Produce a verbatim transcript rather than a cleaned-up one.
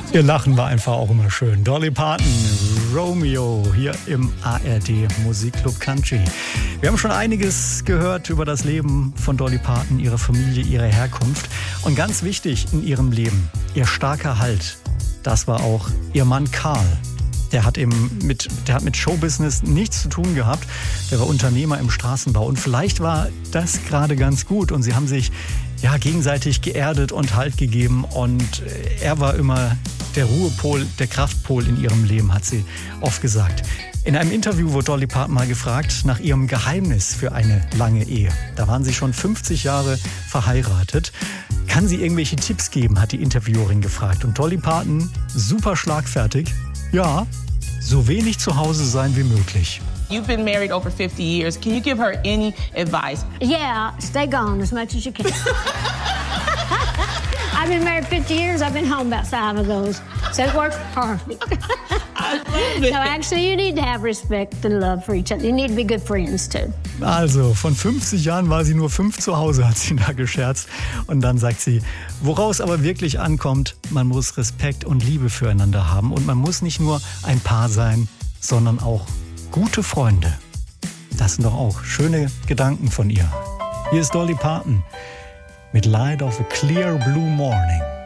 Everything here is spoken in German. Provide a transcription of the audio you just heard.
Ihr Lachen war einfach auch immer schön. Dolly Parton, Romeo, hier im A R D Musikclub Country. Wir haben schon einiges gehört über das Leben von Dolly Parton, ihre Familie, ihre Herkunft. Und ganz wichtig in ihrem Leben, ihr starker Halt. Das war auch ihr Mann Carl. Der hat eben mit, der hat mit Showbusiness nichts zu tun gehabt. Der war Unternehmer im Straßenbau. Und vielleicht war das gerade ganz gut. Und sie haben sich ja gegenseitig geerdet und Halt gegeben. Und er war immer der Ruhepol, der Kraftpol in ihrem Leben, hat sie oft gesagt. In einem Interview wurde Dolly Parton mal gefragt nach ihrem Geheimnis für eine lange Ehe. Da waren sie schon fünfzig Jahre verheiratet. Kann sie irgendwelche Tipps geben, hat die Interviewerin gefragt. Und Dolly Parton, super schlagfertig, ja, so wenig zu Hause sein wie möglich. You've been married over fifty years. Can you give her any advice? Yeah, stay gone as much as you can. I've been married fifty years. I've been home about five of those. So it works perfect. I love it. No, actually, you need to have respect and love for each other. You need to be good friends, too. Also, von fünfzig Jahren war sie nur fünf zu Hause, hat sie da gescherzt. Und dann sagt sie, woraus aber wirklich ankommt, man muss Respekt und Liebe füreinander haben. Und man muss nicht nur ein Paar sein, sondern auch gute Freunde. Das sind doch auch schöne Gedanken von ihr. Hier ist Dolly Parton mit Light of a Clear Blue Morning.